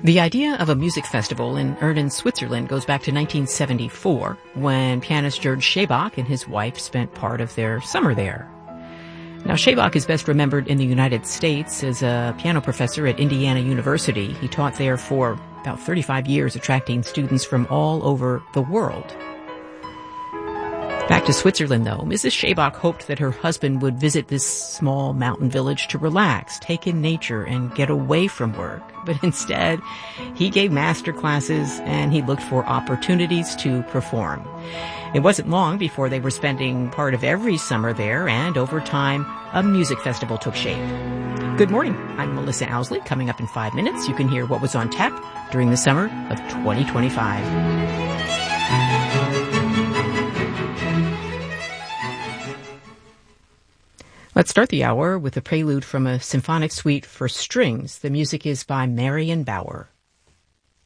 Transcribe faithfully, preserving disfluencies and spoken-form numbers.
The idea of a music festival in Erden, Switzerland goes back to nineteen seventy-four, when pianist George Schaebach and his wife spent part of their summer there. Now, Schaebach is best remembered in the United States as a piano professor at Indiana University. He taught there for about thirty-five years, attracting students from all over the world. Back to Switzerland, though, Missus Schaebach hoped that her husband would visit this small mountain village to relax, take in nature, and get away from work. But instead, he gave master classes and he looked for opportunities to perform. It wasn't long before they were spending part of every summer there, and over time, a music festival took shape. Good morning. I'm Melissa Owsley. Coming up in five minutes, you can hear what was on tap during the summer of twenty twenty-five. Let's start the hour with a prelude from a symphonic suite for strings. The music is by Marion Bauer.